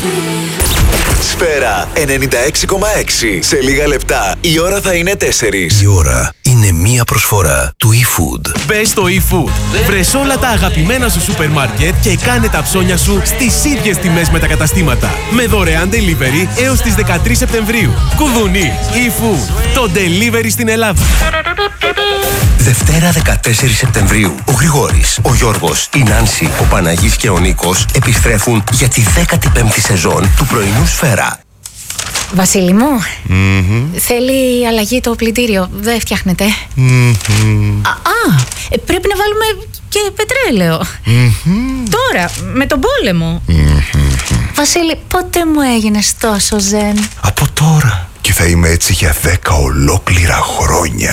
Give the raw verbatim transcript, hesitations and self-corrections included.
Σφαίρα ενενήντα έξι κόμμα έξι. Σε λίγα λεπτά η ώρα θα είναι τέσσερις. Η ώρα είναι μία προσφορά του eFood. Μπες στο eFood. Βρες όλα τα αγαπημένα σου σούπερ μάρκετ και κάνε τα ψώνια σου στις ίδιες τιμές με τα καταστήματα. Με δωρεάν delivery έως τις δεκατρείς Σεπτεμβρίου. Κουδουνί. eFood. Το delivery στην Ελλάδα. Δευτέρα δεκατέσσερις Σεπτεμβρίου. Ο Γρηγόρης, ο Γιώργος, η Νάνση, ο Παναγής και ο Νίκος επιστρέφουν για τη δέκατη πέμπτη σεζόν του πρωινού Σφαίρα. Βασίλη μου, mm-hmm. θέλει αλλαγή το πλυντήριο. Δεν φτιάχνεται. Mm-hmm. Α, α, πρέπει να βάλουμε και πετρέλαιο. Mm-hmm. Τώρα, με τον πόλεμο. Mm-hmm. Βασίλη, πότε μου έγινες τόσο ζεν? Από τώρα. Και θα είμαι έτσι για δέκα ολόκληρα χρόνια.